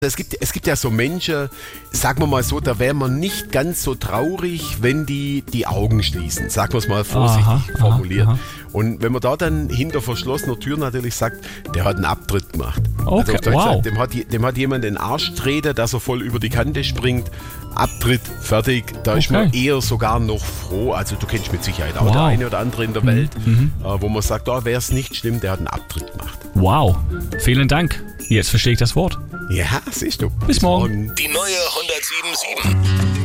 Es gibt ja so Menschen, sagen wir mal so, da wäre man nicht ganz so traurig, wenn die Augen schließen. Sagen wir es mal vorsichtig formuliert. Aha. Und wenn man da dann hinter verschlossener Tür natürlich sagt, der hat einen Abtritt gemacht. Okay, also wow. Gesagt, dem hat jemand den Arsch treten, dass er voll über die Kante springt. Abtritt, fertig. Da ist man eher sogar noch froh. Also du kennst mit Sicherheit auch der eine oder andere in der Welt, wo man sagt, da wäre es nicht schlimm, der hat einen Abtritt gemacht. Wow, vielen Dank. Jetzt verstehe ich das Wort. Ja, siehst du. Bis morgen. Die neue 107.7.